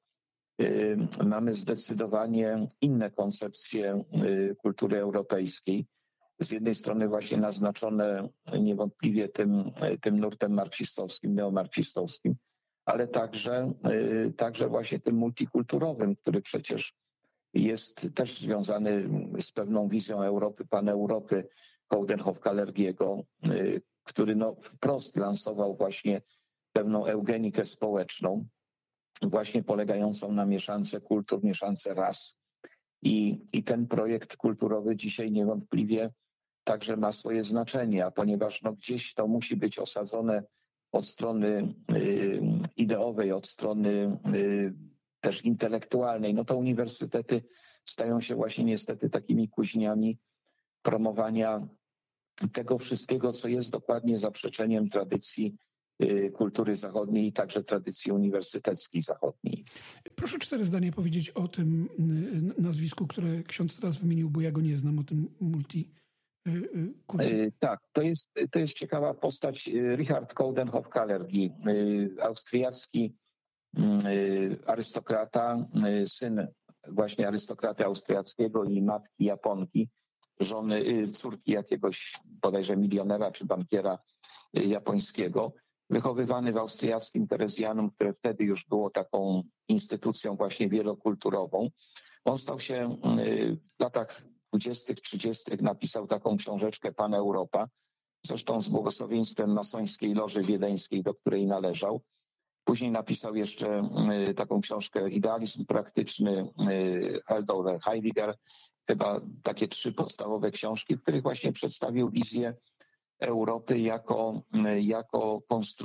mamy zdecydowanie inne koncepcje kultury europejskiej. Z jednej strony właśnie naznaczone niewątpliwie tym nurtem marksistowskim, neomarksistowskim, ale także właśnie tym multikulturowym, który przecież jest też związany z pewną wizją Europy, paneuropy Coudenhove-Kalergiego, który wprost lansował właśnie pewną eugenikę społeczną, właśnie polegającą na mieszance kultur, mieszance ras. I ten projekt kulturowy dzisiaj niewątpliwie także ma swoje znaczenie, a ponieważ gdzieś to musi być osadzone od strony ideowej, od strony też intelektualnej, no to uniwersytety stają się właśnie niestety takimi kuźniami promowania tego wszystkiego, co jest dokładnie zaprzeczeniem tradycji kultury zachodniej i także tradycji uniwersyteckiej zachodniej. Proszę 4 zdania powiedzieć o tym nazwisku, które ksiądz teraz wymienił, bo ja go nie znam, o tym multikulturze. Tak, to jest ciekawa postać. Richard Coudenhove-Kalergi, austriacki arystokrata, syn właśnie arystokraty austriackiego i matki Japonki, córki jakiegoś bodajże milionera czy bankiera japońskiego, wychowywany w austriackim Terezjanum, które wtedy już było taką instytucją właśnie wielokulturową. On stał się w latach 20., 30. napisał taką książeczkę Pan Europa, zresztą z błogosławieństwem masońskiej loży wiedeńskiej, do której należał. Później napisał jeszcze taką książkę Idealizm praktyczny Haldor Heidegger, chyba takie 3 podstawowe książki, w których właśnie przedstawił wizję Europy jako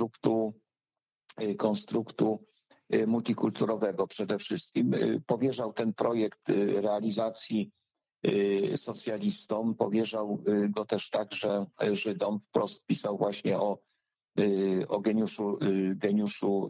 konstruktu multikulturowego przede wszystkim. Powierzał ten projekt realizacji socjalistom, powierzał go też także Żydom, wprost pisał właśnie o geniuszu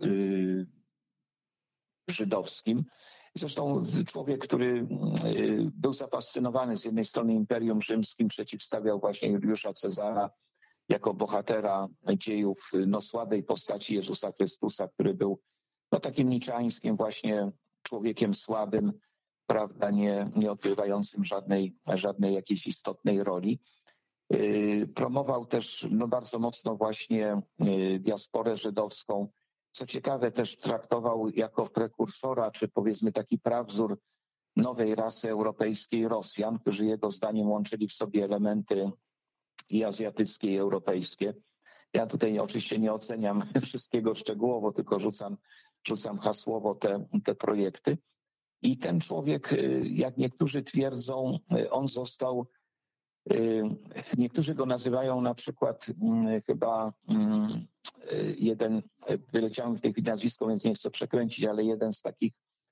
żydowskim. Zresztą człowiek, który był zafascynowany z jednej strony Imperium Rzymskim, przeciwstawiał właśnie Juliusza Cezara jako bohatera dziejów słabej postaci Jezusa Chrystusa, który był takim niczeańskim właśnie człowiekiem słabym, prawda, nie odgrywającym żadnej jakiejś istotnej roli. Promował też bardzo mocno właśnie diasporę żydowską. Co ciekawe, też traktował jako prekursora, czy powiedzmy taki prawzór nowej rasy europejskiej Rosjan, którzy jego zdaniem łączyli w sobie elementy i azjatyckie, i europejskie. Ja tutaj oczywiście nie oceniam wszystkiego szczegółowo, tylko rzucam hasłowo te projekty. I ten człowiek, jak niektórzy twierdzą, on został, niektórzy go nazywają na przykład chyba jeden, wyleciałem w tej chwili nazwisko, więc nie chcę przekręcić, ale jeden z takich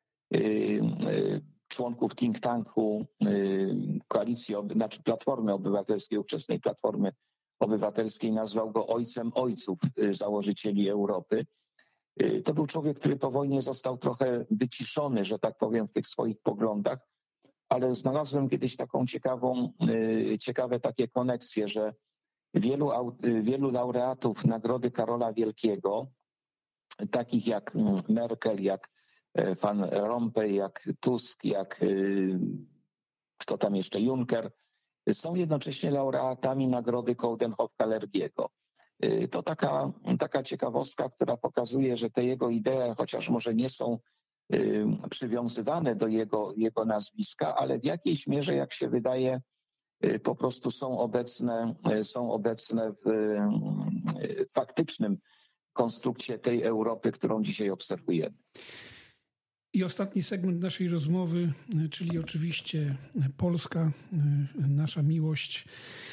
członków think tanku koalicji, znaczy Platformy Obywatelskiej, ówczesnej Platformy Obywatelskiej, nazwał go ojcem ojców założycieli Europy. To był człowiek, który po wojnie został trochę wyciszony, że tak powiem, w tych swoich poglądach, ale znalazłem kiedyś taką ciekawe takie koneksje, że wielu laureatów Nagrody Karola Wielkiego, takich jak Merkel, jak Van Rompuy, jak Tusk, jak kto tam jeszcze, Juncker, są jednocześnie laureatami Nagrody Coudenhove-Kalergiego. To taka ciekawostka, która pokazuje, że te jego idee, chociaż może nie są przywiązywane do jego nazwiska, ale w jakiejś mierze, jak się wydaje, po prostu są obecne w faktycznym konstrukcie tej Europy, którą dzisiaj obserwujemy. I ostatni segment naszej rozmowy, czyli oczywiście Polska, nasza miłość.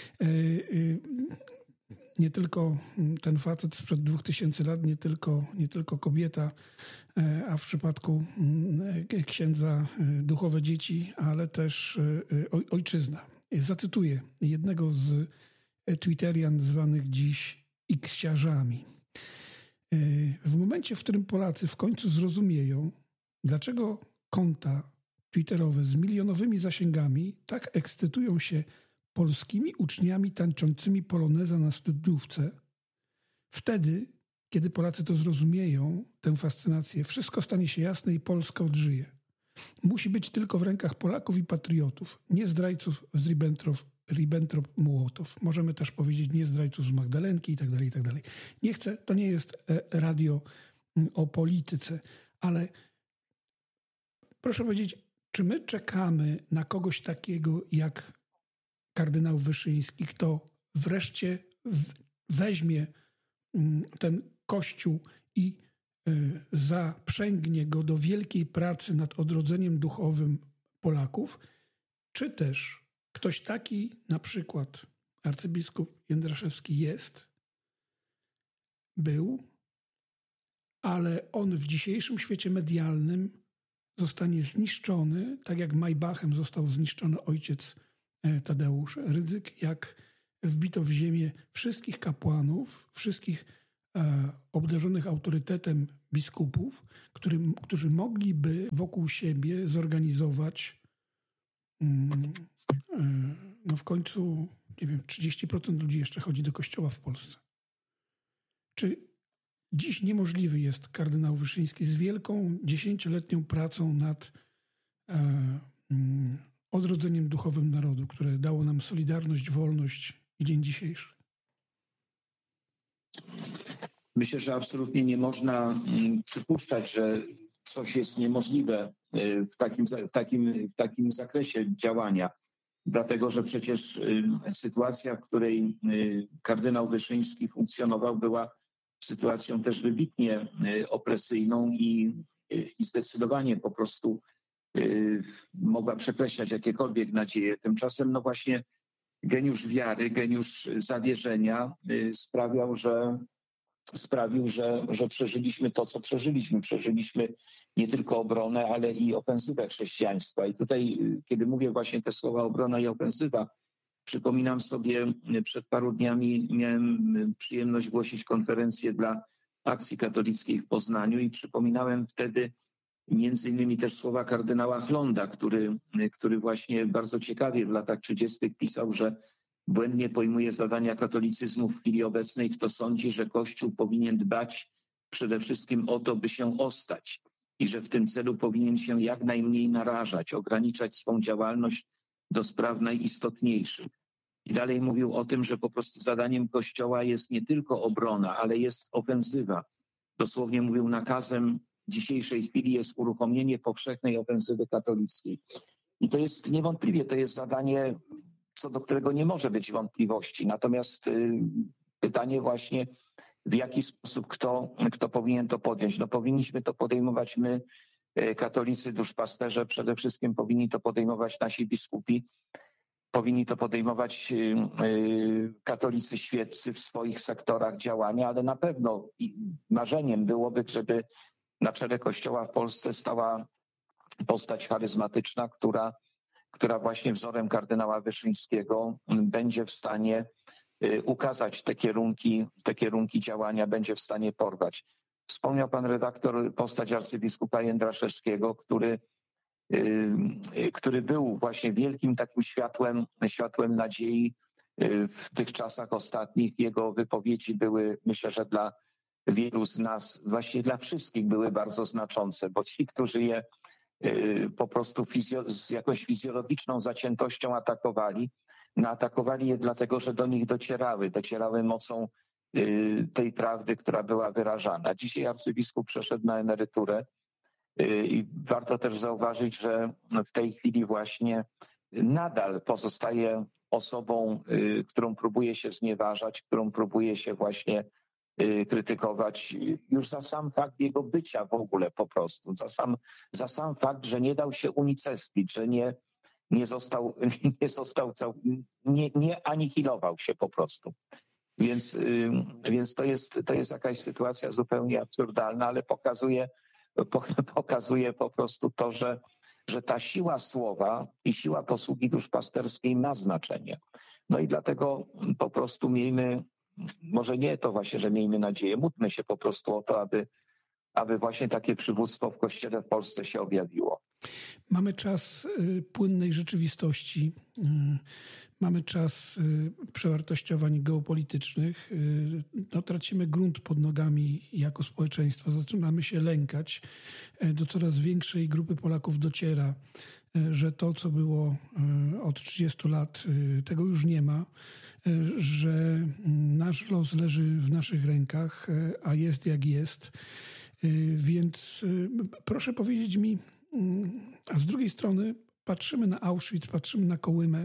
Nie tylko ten facet sprzed 2000 lat, nie tylko kobieta, a w przypadku księdza duchowe dzieci, ale też ojczyzna. Zacytuję jednego z twitterian zwanych dziś X-siarzami. W momencie, w którym Polacy w końcu zrozumieją, dlaczego konta twitterowe z milionowymi zasięgami tak ekscytują się polskimi uczniami tańczącymi poloneza na studniówce, wtedy, kiedy Polacy to zrozumieją, tę fascynację, wszystko stanie się jasne i Polska odżyje. Musi być tylko w rękach Polaków i patriotów, nie zdrajców z Ribbentrop-Mołotow. Możemy też powiedzieć nie zdrajców z Magdalenki i tak dalej, i tak dalej. Nie chcę, to nie jest radio o polityce, ale proszę powiedzieć, czy my czekamy na kogoś takiego jak kardynał Wyszyński, kto wreszcie weźmie ten Kościół i zaprzęgnie go do wielkiej pracy nad odrodzeniem duchowym Polaków, czy też ktoś taki, na przykład arcybiskup Jędraszewski jest, był, ale on w dzisiejszym świecie medialnym zostanie zniszczony, tak jak Maybachem został zniszczony ojciec Tadeusz Rydzyk, jak wbito w ziemię wszystkich kapłanów, wszystkich obdarzonych autorytetem biskupów, którzy mogliby wokół siebie zorganizować no w końcu, nie wiem, 30% ludzi jeszcze chodzi do kościoła w Polsce. Czy dziś niemożliwy jest kardynał Wyszyński z wielką 10-letnią pracą nad odrodzeniem duchowym narodu, które dało nam solidarność, wolność i dzień dzisiejszy? Myślę, że absolutnie nie można przypuszczać, że coś jest niemożliwe w takim zakresie działania. Dlatego, że przecież sytuacja, w której kardynał Wyszyński funkcjonował, była sytuacją też wybitnie opresyjną i zdecydowanie po prostu mogła przekreślać jakiekolwiek nadzieje. Tymczasem no właśnie geniusz wiary, geniusz zawierzenia sprawił, że przeżyliśmy to, co przeżyliśmy. Przeżyliśmy nie tylko obronę, ale i ofensywę chrześcijaństwa. I tutaj, kiedy mówię właśnie te słowa obrona i ofensywa, przypominam sobie, przed paru dniami miałem przyjemność głosić konferencję dla Akcji Katolickiej w Poznaniu i przypominałem wtedy między innymi też słowa kardynała Chlonda, który właśnie bardzo ciekawie w latach 30. pisał, że błędnie pojmuje zadania katolicyzmu w chwili obecnej, kto sądzi, że Kościół powinien dbać przede wszystkim o to, by się ostać i że w tym celu powinien się jak najmniej narażać, ograniczać swą działalność do spraw najistotniejszych. I dalej mówił o tym, że po prostu zadaniem Kościoła jest nie tylko obrona, ale jest ofensywa. Dosłownie mówił, nakazem dzisiejszej chwili jest uruchomienie powszechnej ofensywy katolickiej. I to jest niewątpliwie, to jest zadanie, co do którego nie może być wątpliwości. Natomiast pytanie właśnie, w jaki sposób kto powinien to podjąć. No powinniśmy to podejmować my, katolicy, duszpasterze, przede wszystkim powinni to podejmować nasi biskupi, powinni to podejmować katolicy świeccy w swoich sektorach działania, ale na pewno marzeniem byłoby, żeby na czele Kościoła w Polsce stała postać charyzmatyczna, która właśnie wzorem kardynała Wyszyńskiego będzie w stanie ukazać te kierunki działania, będzie w stanie porwać. Wspomniał pan redaktor postać arcybiskupa Jędraszewskiego, który był właśnie wielkim takim światłem nadziei w tych czasach ostatnich. Jego wypowiedzi były, myślę, że dla wielu z nas, właściwie dla wszystkich były bardzo znaczące, bo ci, którzy je po prostu z jakąś fizjologiczną zaciętością atakowali je dlatego, że do nich docierały mocą tej prawdy, która była wyrażana. Dzisiaj arcybiskup przeszedł na emeryturę i warto też zauważyć, że w tej chwili właśnie nadal pozostaje osobą, którą próbuje się znieważać, którą próbuje się właśnie krytykować już za sam fakt jego bycia w ogóle po prostu, za sam fakt, że nie dał się unicestwić, że nie anihilował się po prostu. Więc to jest jakaś sytuacja zupełnie absurdalna, ale pokazuje po prostu to, że ta siła słowa i siła posługi duszpasterskiej ma znaczenie. No i dlatego po prostu może nie to właśnie, że miejmy nadzieję, módlmy się po prostu o to, aby właśnie takie przywództwo w Kościele w Polsce się objawiło. Mamy czas płynnej rzeczywistości, mamy czas przewartościowań geopolitycznych, no, tracimy grunt pod nogami jako społeczeństwo, zaczynamy się lękać. Do coraz większej grupy Polaków dociera, że to, co było od 30 lat, tego już nie ma, że nasz los leży w naszych rękach, a jest jak jest. Więc proszę powiedzieć mi, a z drugiej strony patrzymy na Auschwitz, patrzymy na Kołymę.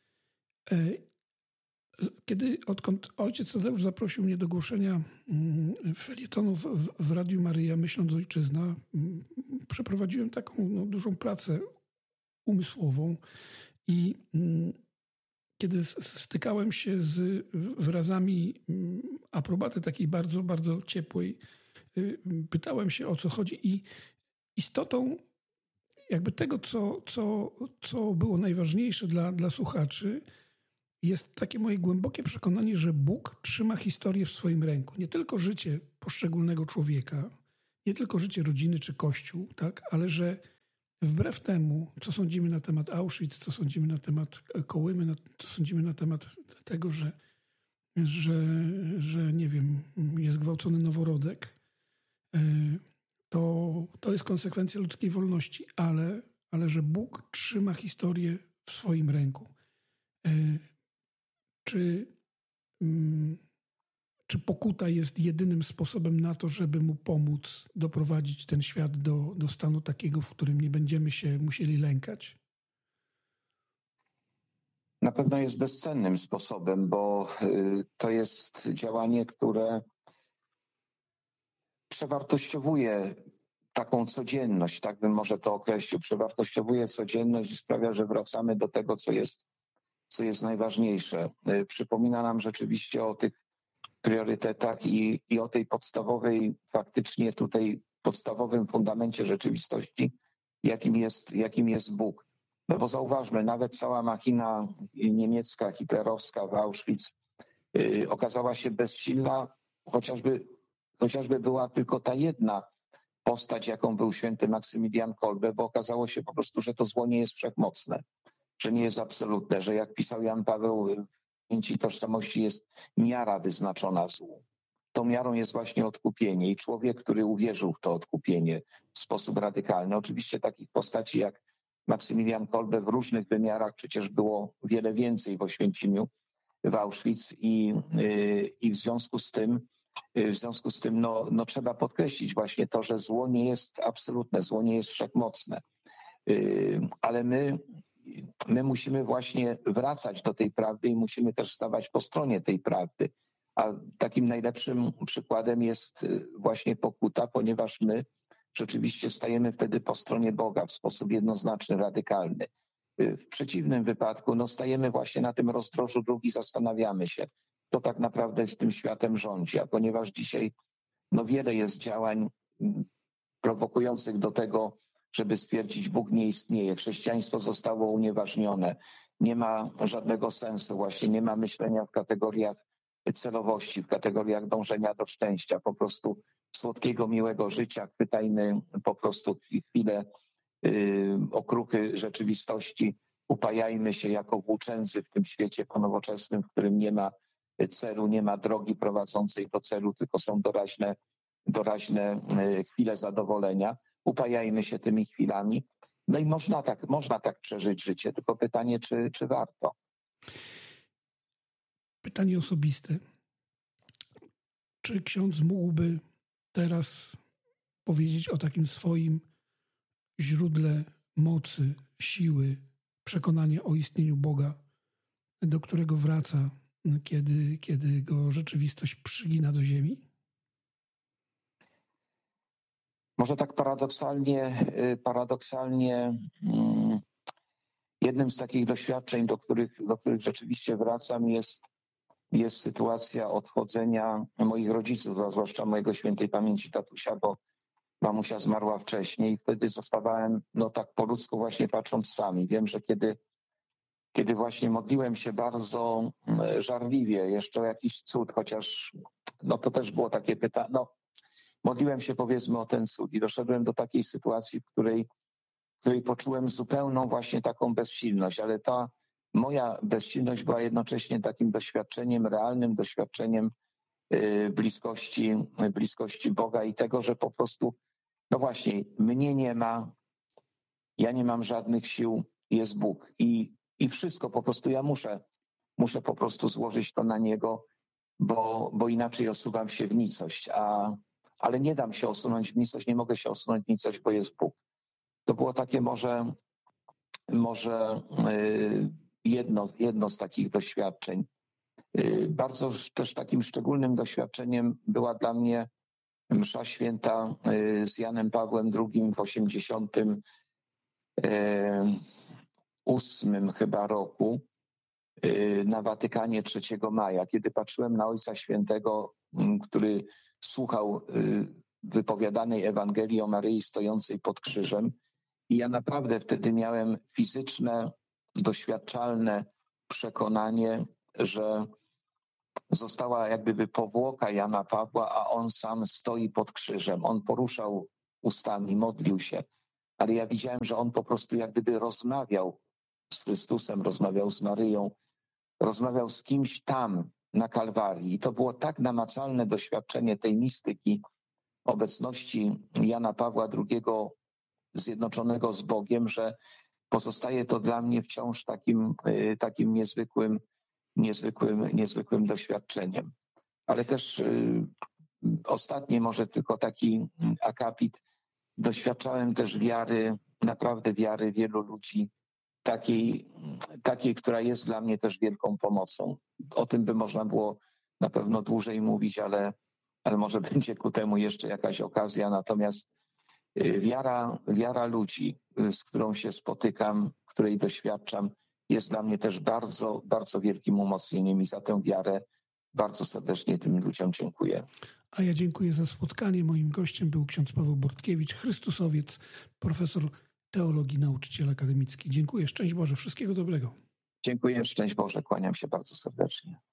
Odkąd ojciec Tadeusz zaprosił mnie do głoszenia felietonów w Radiu Maryja, Myśląc Ojczyzna, przeprowadziłem taką dużą pracę umysłową i kiedy stykałem się z wyrazami aprobaty takiej bardzo, bardzo ciepłej, pytałem się, o co chodzi, i istotą jakby tego, co było najważniejsze dla słuchaczy, jest takie moje głębokie przekonanie, że Bóg trzyma historię w swoim ręku. Nie tylko życie poszczególnego człowieka, nie tylko życie rodziny czy Kościół, tak, ale że wbrew temu, co sądzimy na temat Auschwitz, co sądzimy na temat Kołymy, co sądzimy na temat tego, że nie wiem, jest gwałcony noworodek, to jest konsekwencja ludzkiej wolności, ale że Bóg trzyma historię w swoim ręku. Czy pokuta jest jedynym sposobem na to, żeby mu pomóc doprowadzić ten świat do stanu takiego, w którym nie będziemy się musieli lękać? Na pewno jest bezcennym sposobem, bo to jest działanie, które przewartościowuje taką codzienność, tak bym może to określił, przewartościowuje codzienność i sprawia, że wracamy do tego, co jest najważniejsze. Przypomina nam rzeczywiście o tych priorytetach i o tej podstawowej, faktycznie tutaj podstawowym fundamencie rzeczywistości, jakim jest Bóg. No bo zauważmy, nawet cała machina niemiecka, hitlerowska w Auschwitz okazała się bezsilna, chociażby była tylko ta jedna postać, jaką był święty Maksymilian Kolbe, bo okazało się po prostu, że to zło nie jest wszechmocne, że nie jest absolutne, że jak pisał Jan Paweł w pamięci tożsamości jest miara wyznaczona złu. Tą miarą jest właśnie odkupienie i człowiek, który uwierzył w to odkupienie w sposób radykalny. Oczywiście takich postaci jak Maksymilian Kolbe w różnych wymiarach przecież było wiele więcej w Oświęcimiu, w Auschwitz i w związku z tym no, trzeba podkreślić właśnie to, że zło nie jest absolutne, zło nie jest wszechmocne. Ale my musimy właśnie wracać do tej prawdy i musimy też stawać po stronie tej prawdy. A takim najlepszym przykładem jest właśnie pokuta, ponieważ my rzeczywiście stajemy wtedy po stronie Boga w sposób jednoznaczny, radykalny. W przeciwnym wypadku stajemy właśnie na tym rozdrożu dróg i zastanawiamy się, kto tak naprawdę z tym światem rządzi. A ponieważ dzisiaj wiele jest działań prowokujących do tego, żeby stwierdzić, Bóg nie istnieje, chrześcijaństwo zostało unieważnione, nie ma żadnego sensu, właśnie nie ma myślenia w kategoriach celowości, w kategoriach dążenia do szczęścia, po prostu słodkiego, miłego życia, chwytajmy po prostu chwilę okruchy rzeczywistości, upajajmy się jako włóczędzy w tym świecie ponowoczesnym, w którym nie ma celu, nie ma drogi prowadzącej do celu, tylko są doraźne chwile zadowolenia. Upajajmy się tymi chwilami. No i można tak przeżyć życie, tylko pytanie, czy warto? Pytanie osobiste. Czy ksiądz mógłby teraz powiedzieć o takim swoim źródle mocy, siły, przekonania o istnieniu Boga, do którego wraca, kiedy go rzeczywistość przygina do ziemi? Może tak paradoksalnie jednym z takich doświadczeń, do których rzeczywiście wracam, jest sytuacja odchodzenia moich rodziców, a zwłaszcza mojego świętej pamięci tatusia, bo mamusia zmarła wcześniej i wtedy zostawałem, tak po ludzku właśnie patrząc sami. Wiem, że kiedy właśnie modliłem się bardzo żarliwie jeszcze o jakiś cud, chociaż to też było takie pytanie, modliłem się powiedzmy o ten cud i doszedłem do takiej sytuacji, w której poczułem zupełną właśnie taką bezsilność, ale ta moja bezsilność była jednocześnie takim doświadczeniem, realnym doświadczeniem bliskości Boga i tego, że po prostu, właśnie, mnie nie ma, ja nie mam żadnych sił, jest Bóg i wszystko po prostu ja muszę po prostu złożyć to na Niego, bo inaczej osuwam się w nicość, ale nie dam się osunąć w nicość, nie mogę się osunąć w nicość, bo jest Bóg. To było takie może jedno z takich doświadczeń. Bardzo też takim szczególnym doświadczeniem była dla mnie msza święta z Janem Pawłem II w 88 chyba roku, na Watykanie 3 maja, kiedy patrzyłem na Ojca Świętego, który słuchał wypowiadanej Ewangelii o Maryi stojącej pod krzyżem. I ja naprawdę wtedy miałem fizyczne, doświadczalne przekonanie, że została jak gdyby powłoka Jana Pawła, a on sam stoi pod krzyżem. On poruszał ustami, modlił się, ale ja widziałem, że on po prostu jak gdyby rozmawiał z Chrystusem, rozmawiał z Maryją, rozmawiał z kimś tam na Kalwarii. I to było tak namacalne doświadczenie tej mistyki, obecności Jana Pawła II zjednoczonego z Bogiem, że pozostaje to dla mnie wciąż takim niezwykłym doświadczeniem. Ale też ostatni może tylko taki akapit. Doświadczałem też wiary, naprawdę wiary wielu ludzi, takiej, która jest dla mnie też wielką pomocą. O tym by można było na pewno dłużej mówić, ale może będzie ku temu jeszcze jakaś okazja. Natomiast wiara ludzi, z którą się spotykam, której doświadczam, jest dla mnie też bardzo, bardzo wielkim umocnieniem i za tę wiarę bardzo serdecznie tym ludziom dziękuję. A ja dziękuję za spotkanie. Moim gościem był ksiądz Paweł Bortkiewicz, chrystusowiec, profesor teologii, nauczyciel akademicki. Dziękuję, szczęść Boże, wszystkiego dobrego. Dziękuję, szczęść Boże, kłaniam się bardzo serdecznie.